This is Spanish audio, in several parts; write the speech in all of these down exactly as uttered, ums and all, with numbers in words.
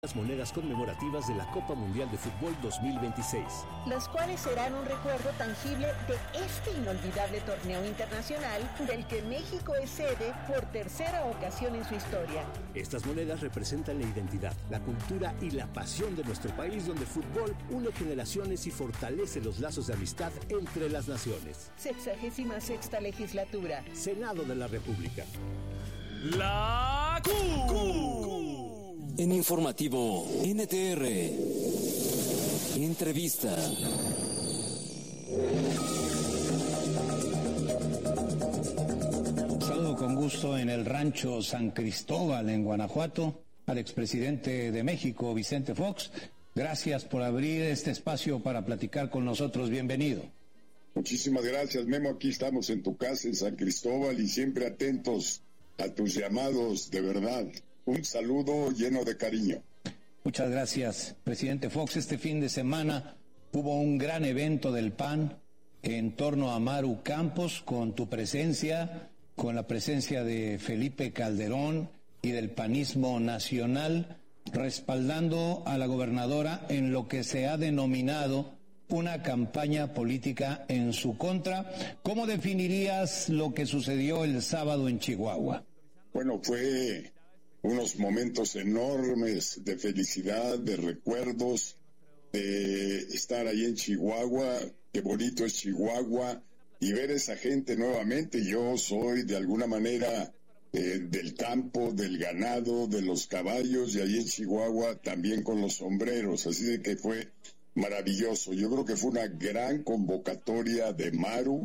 las monedas conmemorativas de la Copa Mundial de Fútbol dos mil veintiséis. Las cuales serán un recuerdo tangible de este inolvidable torneo internacional del que México es sede por tercera ocasión en su historia. Estas monedas representan la identidad, la cultura y la pasión de nuestro país, donde el fútbol une generaciones y fortalece los lazos de amistad entre las naciones. Sexagésima sexta legislatura. Senado de la República. La Q. En informativo N T R. Entrevista. Saludo con gusto en el rancho San Cristóbal, en Guanajuato, al expresidente de México, Vicente Fox. Gracias por abrir este espacio para platicar con nosotros. Bienvenido. Muchísimas gracias, Memo. Aquí estamos en tu casa, en San Cristóbal, y siempre atentos a tus llamados, de verdad. Un saludo lleno de cariño. Muchas gracias, presidente Fox. Este fin de semana hubo un gran evento del P A N en torno a Maru Campos, con tu presencia, con la presencia de Felipe Calderón y del panismo nacional, respaldando a la gobernadora en lo que se ha denominado una campaña política en su contra. ¿Cómo definirías lo que sucedió el sábado en Chihuahua? Bueno, fue unos momentos enormes de felicidad, de recuerdos, de estar ahí en Chihuahua. Qué bonito es Chihuahua, y ver esa gente nuevamente. Yo soy de alguna manera eh, del campo, del ganado, de los caballos, y ahí en Chihuahua también con los sombreros, así de que fue maravilloso. Yo creo que fue una gran convocatoria de Maru,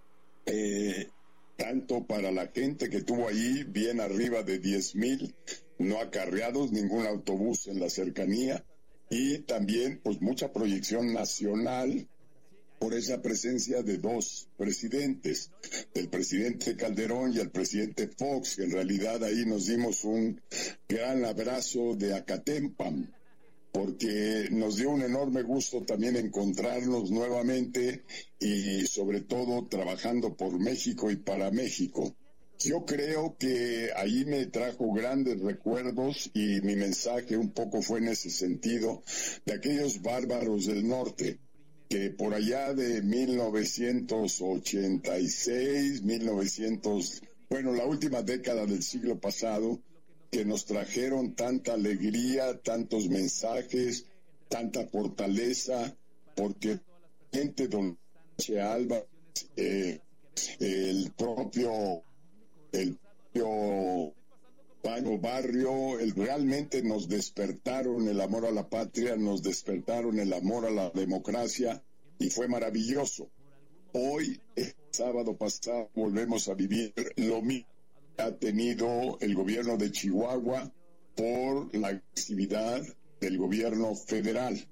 eh, tanto para la gente que tuvo ahí, bien arriba de diez mil, no acarreados, ningún autobús en la cercanía, y también pues mucha proyección nacional por esa presencia de dos presidentes, el presidente Calderón y el presidente Fox, que en realidad ahí nos dimos un gran abrazo de Acatempam, porque nos dio un enorme gusto también encontrarnos nuevamente, y sobre todo trabajando por México y para México. Yo creo que ahí me trajo grandes recuerdos, y mi mensaje un poco fue en ese sentido, de aquellos bárbaros del norte, que por allá de mil novecientos ochenta y seis, mil novecientos, bueno, la última década del siglo pasado, que nos trajeron tanta alegría, tantos mensajes, tanta fortaleza, porque gente don Che Alba, eh, el propio, el propio Pago Barrio, el, realmente nos despertaron el amor a la patria, nos despertaron el amor a la democracia, y fue maravilloso. Hoy, el sábado pasado, volvemos a vivir lo mismo ha tenido el gobierno de Chihuahua por la actividad del gobierno federal,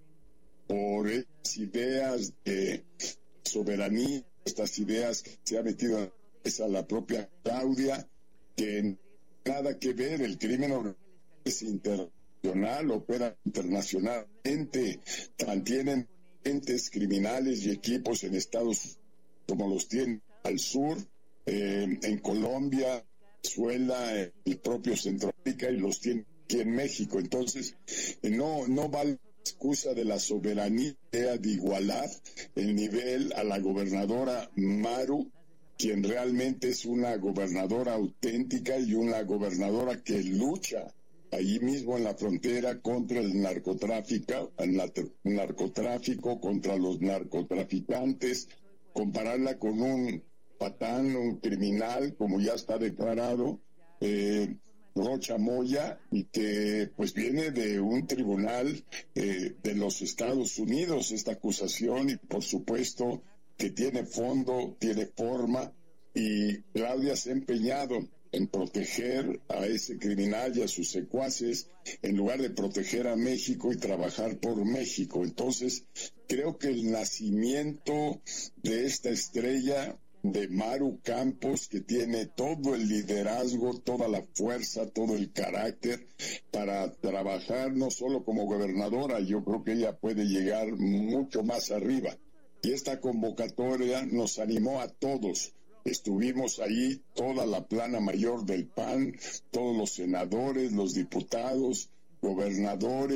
por estas ideas de soberanía, estas ideas que se ha metido a la propia Claudia, que nada que ver. El crimen organizado es internacional, opera internacionalmente, mantienen entes criminales y equipos en Estados Unidos como los tienen al sur, eh, en Colombia, Venezuela, el propio Centroamérica, y los tiene aquí en México. Entonces, no, no vale la excusa de la soberanía de igualar el nivel a la gobernadora Maru, quien realmente es una gobernadora auténtica y una gobernadora que lucha ahí mismo en la frontera contra el narcotráfico, el narcotráfico, contra los narcotraficantes. Compararla con un patán, un criminal, como ya está declarado, eh, Rocha Moya, y que pues viene de un tribunal eh, de los Estados Unidos esta acusación, y por supuesto que tiene fondo, tiene forma, y Claudia se ha empeñado en proteger a ese criminal y a sus secuaces, en lugar de proteger a México y trabajar por México. Entonces, creo que el nacimiento de esta estrella de Maru Campos, que tiene todo el liderazgo, toda la fuerza, todo el carácter para trabajar no solo como gobernadora, yo creo que ella puede llegar mucho más arriba. Y esta convocatoria nos animó a todos. Estuvimos ahí toda la plana mayor del P A N, todos los senadores, los diputados, gobernadores,